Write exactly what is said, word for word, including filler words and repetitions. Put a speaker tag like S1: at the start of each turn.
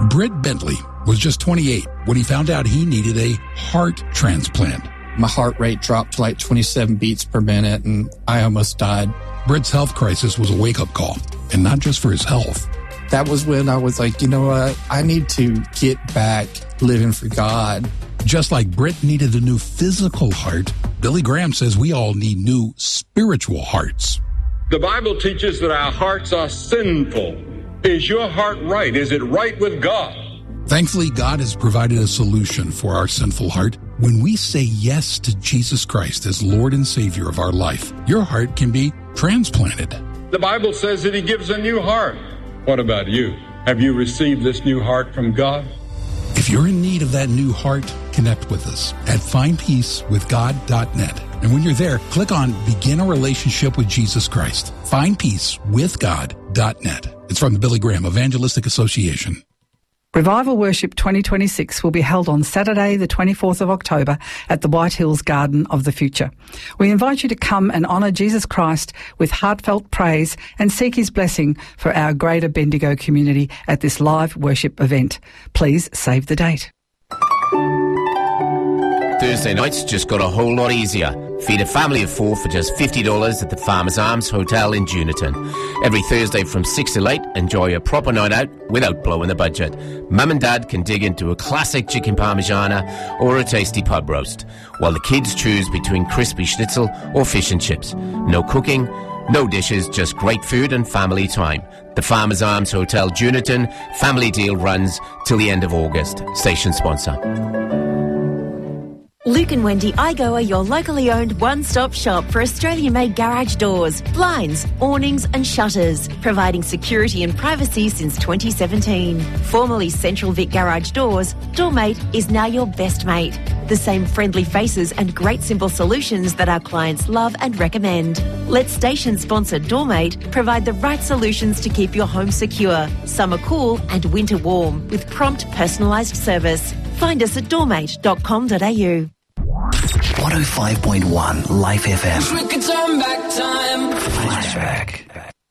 S1: Britt Bentley was just twenty-eight when he found out he needed a heart transplant.
S2: My heart rate dropped to like twenty-seven beats per minute, and I almost died.
S1: Britt's health crisis was a wake-up call, and not just for his health.
S2: That was when I was like, you know what? I need to get back living for God.
S1: Just like Britt needed a new physical heart, Billy Graham says we all need new spiritual hearts.
S3: The Bible teaches that our hearts are sinful. Is your heart right? Is it right with God?
S1: Thankfully, God has provided a solution for our sinful heart. When we say yes to Jesus Christ as Lord and Savior of our life, your heart can be transplanted.
S3: The Bible says that He gives a new heart. What about you? Have you received this new heart from God?
S1: If you're in need of that new heart, connect with us at find peace with god dot net. And when you're there, click on Begin a Relationship with Jesus Christ. find peace with god dot net. It's from the Billy Graham Evangelistic Association.
S4: Revival Worship twenty twenty-six will be held on Saturday, the twenty-fourth of October at the White Hills Garden of the Future. We invite you to come and honour Jesus Christ with heartfelt praise and seek His blessing for our greater Bendigo community at this live worship event. Please save the date.
S5: Thursday nights just got a whole lot easier. Feed a family of four for just fifty dollars at the Farmers Arms Hotel in Juniton. Every Thursday from six till eight, enjoy a proper night out without blowing the budget. Mum and Dad can dig into a classic chicken parmigiana or a tasty pub roast, while the kids choose between crispy schnitzel or fish and chips. No cooking, no dishes, just great food and family time. The Farmers Arms Hotel Juniton family deal runs till the end of August. Station sponsor.
S6: Luke and Wendy Igo are your locally owned one-stop shop for Australian-made garage doors, blinds, awnings and shutters, providing security and privacy since twenty seventeen. Formerly Central Vic Garage Doors, Doormate is now your best mate. The same friendly faces and great simple solutions that our clients love and recommend. Let station sponsor Doormate provide the right solutions to keep your home secure, summer cool and winter warm, with prompt personalised service. Find us at doormate dot com dot a u.
S7: one oh five point one Life F M.
S8: Wish we could turn back time.
S7: Flashback.